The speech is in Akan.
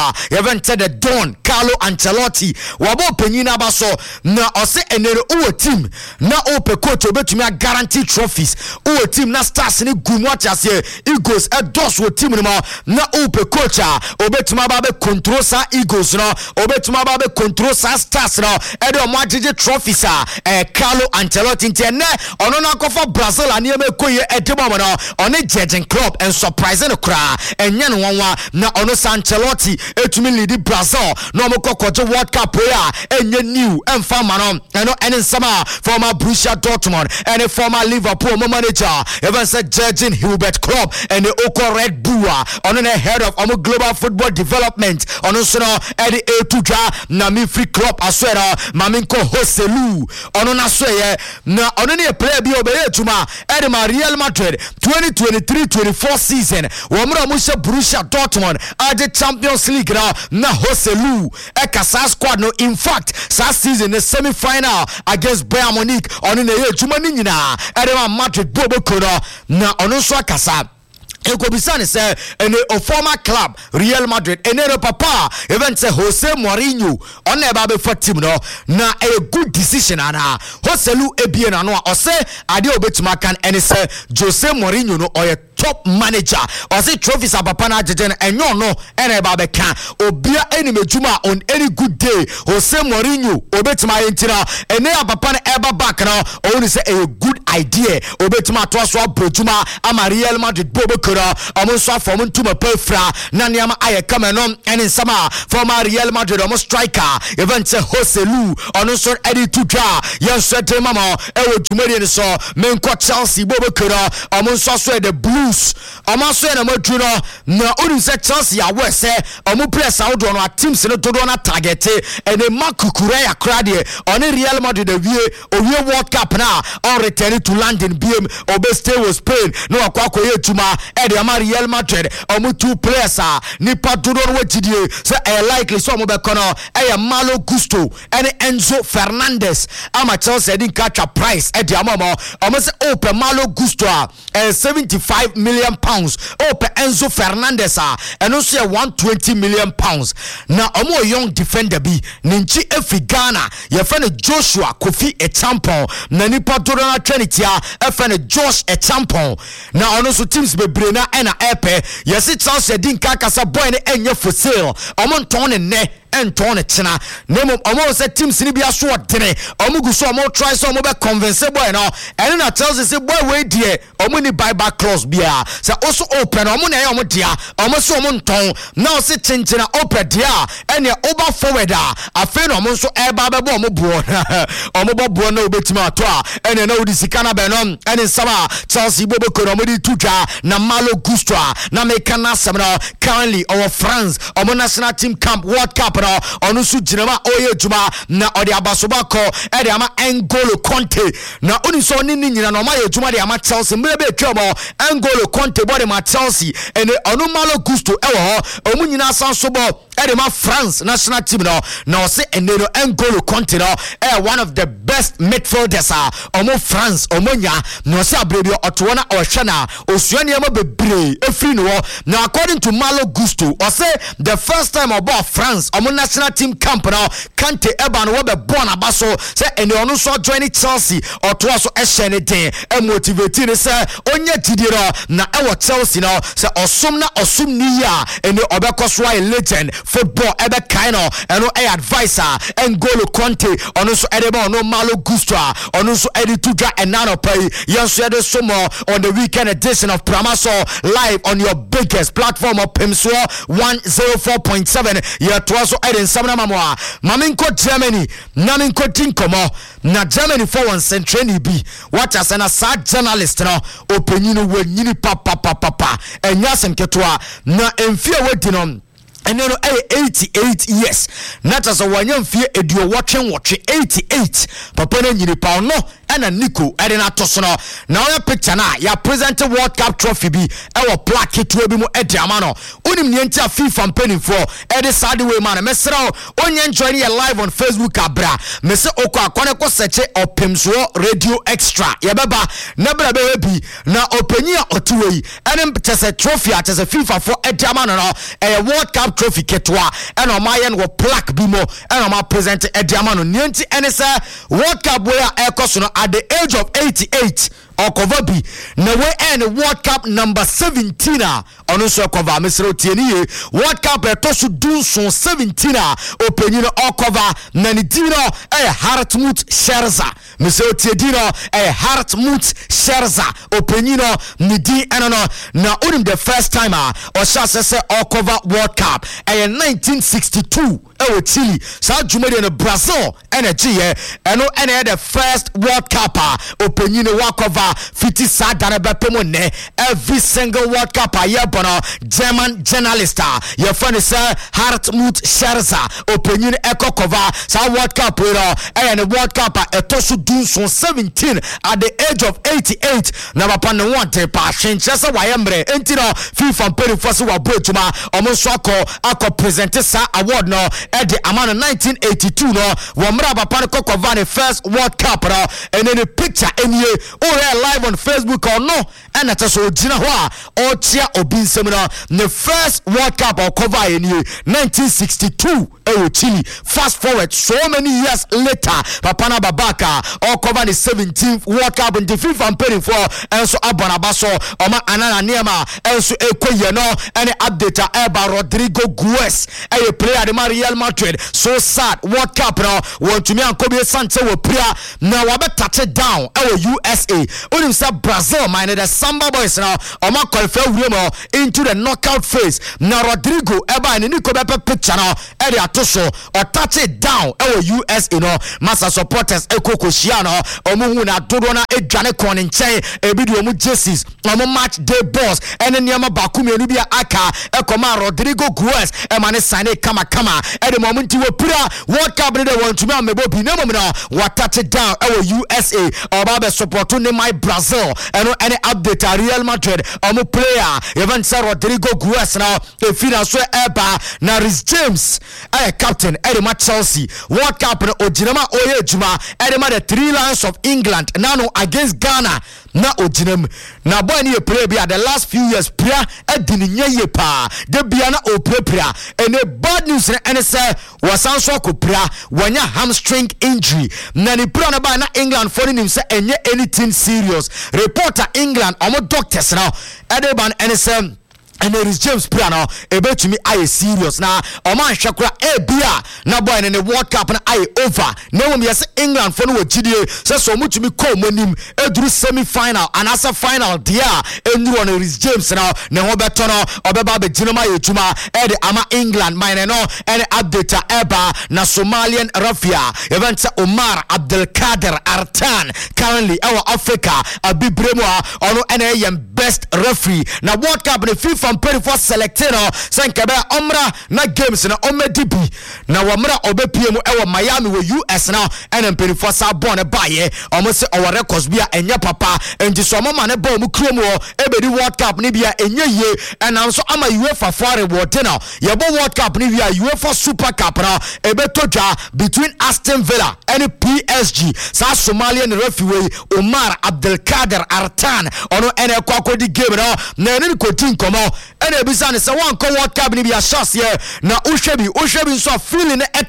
even said the Don Carlo Ancelotti wabo penyina baso na ose enero uwe team na ope coach obetumi a guarantee trophies uwe team na stars ni gumu atiase Eagles edos wo team ni mo na ope coach obetumi ababe control sa Eagles no obetumi ababe control sa stars no edo mo agege trophies Carlo Ancelotti ntene ono na akofo Brazil ani emekoye edemo no one Jurgen Klopp and surprising kra enye no wanwa na ono Ancelotti etumi lead Brazil no mo kokoje World Cup ya enye new emfama no eno enen sama former Borussia Dortmund and a former Liverpool manager even said Jurgen Hubert Klopp and the Oko Red Bull on the head of global football development on also Eddie Etuja na mi free Klopp aswera maminko Hoselu ono na sweye na ono ne player bi obeye tuma Eddie Real Madrid 2023-24 season womra musha Borussia Dortmund at the Champions League na Hoselu ekasa squad no in fact sa season the semi-final against Bayern Munich ono ne ye tuma ni nyina Eddie Madrid bobo kono na ono so akasa Ekobisane say a former club Real Madrid enero papa even say Jose Mourinho on eba be for team no na a good decision ana Hoselu ebie na no o say ade obetuma kan ene say Jose Mourinho no or top manager or say trophies papa na agegen enyo no ene eba be kan obia eni mejuma on any good day Jose Mourinho obetuma entina ene papa na eba back na o say a good idea obetuma to so brojuma ama Real Madrid bobo almost from Tuma Perfra, Nanyama Ayakamenon, and in summer, former Real Madrid almost striker, events Hoselu, on also Eddie Tuja, young Sete Mama, Ewo Jumerian so, Menko Chelsea, Bobokura, almost also the Blues, almost a Mojuno, no only said Chelsea, I will say, Omu press out on our teams in the Dodona target, and the Marco Correa Cradi, on a Real Madrid, a World Cup now, or returning to London, BM, or best stay with Spain, no Aquaco Tuma. Real Madrid omu two players nipa dodon wetidie say likely so mo be kono Malo Gusto and Enzo Fernandez ama Chelsea din catch a price e dia momo omo say open Malo Gusto 75 million pounds open Enzo Fernandez and also 120 million pounds na omo young defender bi ninchi efi Ghana ye friend Joshua Kofi Echampon na nipa dodon atwenity e friend Josh Echampon na ono so teams bebre na ena epe yesi Chelsea din kakasa boy ne enye for sale omonton ne enton chena nemo omo se teams ni bia so odene omugu so omo try so omo be convince boy no ene na Chelsea say boy we die omo ni buyback clause bia say also open omo na omo dia omo so omo nton na se chenchena open dia ene over forward afi no omo so eba be bo omo buo omo bo na obetima ato ene na odi sikana be no ene sama Chelsea bobo ko omo di tuja na Malo Gusto na mekana semna currently our France omo national team camp World Cup onu su jinama oye juma na odi abasoba ko e de ama N'Golo Conte na oni so ni nyina no ma ye juma de ama Chelsea mebe twebo N'Golo Conte body ma Chelsea ene onu Malo Gusto e wo omu nyina sanso bo e de ma France national team no na o se ene no N'Golo Conte no one of the best midfielders omo France omonya no se abredio oto na o hwe na osuani ama bebre efri no na according to Malo Gusto o say the first time about France national team camp now Kante eba no be born abaso say ene ono so join Chelsea or to also ehye den e motivate ni say onye tidiro na e wo Chelsea now say osum na osum ni ya ene obekoso a legend football ebe kind no eno e advisor N'Golo Conte ono so edeba ono Malo Gusto ono so edituja enano pay yenso ede somo on the weekend edition of Pramaso live on your biggest platform of Pimso 104.7 ya twaso eden samna mamwa maminko Germany naminko tinkomo na Germany for one century bi what as na sa journalist no openyino wanyini papa enyasem ketwa na emfie wedinom enero 88 years not as a wanyam fie edio watching 88 papa na nyini pa no ena Nico edina tosono na oya picture na ya present World Cup trophy bi ewo plaque to bi mu ediama no onim ne ntia FIFA mpanimfo edi side way man mesra onye enjoy here live on Facebook abra mese okọ akone ko seche opemso radio extra yebeba na bra be bi na opanyi a otuwei ene tese trophy a tese FIFA for ediama no World Cup trophy ketwa ena o mayen wo plaque bi mo ena o ma present ediama no ne nti ene se World Cup we a ekoso no at the age of 88 Okovabi na we end World Cup number 17 ono so okova mesero tieni World Cup etosu dunson 17 openyi no okova na ni dino Hartmut Scherzer mesero tiedino Hartmut Scherzer openyi no ni di enono na unim the first timer o shase okova World Cup 1962 Chile sa jumedi no Brazil energy eno the first World Cup openyi no wakova fiti sadane bepemo ne every single World Cup bono German journalist your friend is Hartmut Scherzer opinion ekokova sa World Cup and the World Cup etosu dunson 17 at the age of 88 na papa no want pa chenchesa wayembre entino FIFA perifose wa boetuma omonso akọ present sa award no e de amano 1982 no wo mra papa no kokova the first World Cup and then the picture enie live on Facebook or no and that's so Gina Hua or Chia Obinsem the first World Cup or cover in 1962 Chile. Fast forward so many years later Papana Babaka or cover the 17th World Cup in the FIFA and paying for and so Abanabaso Oma Anana Niema and so Ekoyeno and update Eba Rodrigo Guez a player the Real Madrid so sad World Cup now want to me and Kobe Sancho will play now I bet touch it down our USA Unim sa Brazil mind the Samba boys now Oma qualify into the knockout phase now Rodrigo Eba and Nico Beppe picture now Eddie Atoso or touch it down our USA no massa supporters Ekoko Shiano Omu na Dodona Ejane Koninche Ebidio mu jerseys Omu match day boss and then Yama Bakumi Nubia Aka Ekoma Rodrigo Guez Emane Sane Kama at the moment you will put World Cup they want to me mebo binemo no what touch it down our USA or Baba support to my Brazil and any update Real Madrid omu player even say Rodrigo Guez now the final so eba na Rhys James captain Edema Chelsea World Cup no ojinama oye juma Edema the 3 Lions of England now no against Ghana na ojinem na boy ni play bia the last few years prayer edini nye pa de bia na o prayer and a bad news and say wasanso ko prayer wanya hamstring injury na ni prayer na ba na England for him say enye anything serious reporter England omo doctors now edeban and say and there is James Piano able to me I serious now Oman Shakura bia na boy in the World Cup na I over no me say England for no GDA so much me call monim eduru semi final and as a final dia enduru on Rhys James now ne ho beto no obeba be jinoma yetuma the ama England mine no and update eba na Somalian Rafia event Omar Abdelkader Artan currently our Africa abibremo ono na best referee na World Cup na FIFA for selected sankebe omra na games na omedibi na wamra obepiem ewo Miami wo US now and mpeni for sa born baye omo se our records bia enye papa enti so mo mane ba mu krom wo ebedi World Cup ni bia enye ye and so ama UEFA for reward now ye bo World Cup ni bia UEFA Super Cup now ebetodwa between Aston Villa and PSG sa Somalian referee Omar Abdelkader Artan ono ene kwakodi game na ene ko tin komo ene bisa ne se wan ko World Cup ni bia chance ye na uhwebi so feeling